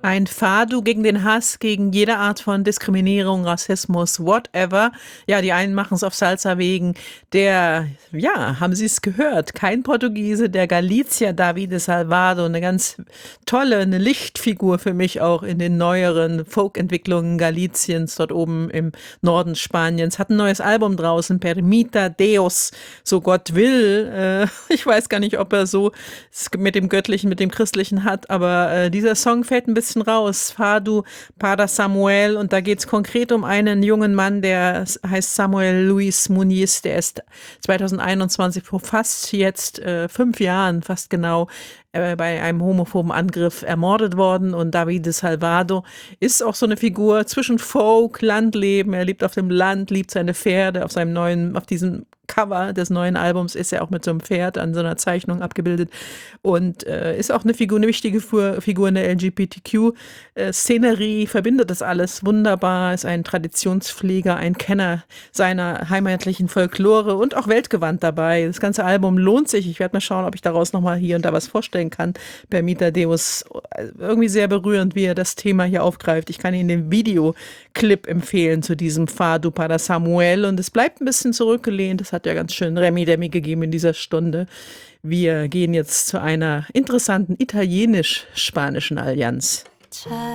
Ein Fado gegen den Hass, gegen jede Art von Diskriminierung, Rassismus, whatever. Ja, die einen machen es auf Salsa wegen haben Sie es gehört, kein Portugiese, der Galicia David Salvado, eine ganz tolle, eine Lichtfigur für mich auch in den neueren Folk-Entwicklungen Galiciens, dort oben im Norden Spaniens. Hat ein neues Album draußen, Permita Deus, so Gott will. Ich weiß gar nicht, ob er so es mit dem Göttlichen, mit dem Christlichen hat, aber dieser Song fällt ein bisschen raus. Fado para Samuel, und da geht es konkret um einen jungen Mann, der heißt Samuel Luis Muniz, der ist 2021 vor fast jetzt 5 Jahren, fast genau, bei einem homophoben Angriff ermordet worden, und David Salvado ist auch so eine Figur zwischen Folk, Landleben. Er lebt auf dem Land, liebt seine Pferde. Auf diesem Cover des neuen Albums ist er auch mit so einem Pferd an so einer Zeichnung abgebildet und ist auch eine wichtige Figur in der LGBTQ-Szenerie, verbindet das alles wunderbar, ist ein Traditionspfleger, ein Kenner seiner heimatlichen Folklore und auch weltgewandt dabei. Das ganze Album lohnt sich. Ich werde mal schauen, ob ich daraus nochmal hier und da was vorstellen kann. Permita Deus, irgendwie sehr berührend, wie er das Thema hier aufgreift. Ich kann Ihnen den Videoclip empfehlen zu diesem Fado para Samuel, und es bleibt ein bisschen zurückgelehnt. Das hat ja ganz schön Remi-Demi gegeben in dieser Stunde. Wir gehen jetzt zu einer interessanten italienisch-spanischen Allianz.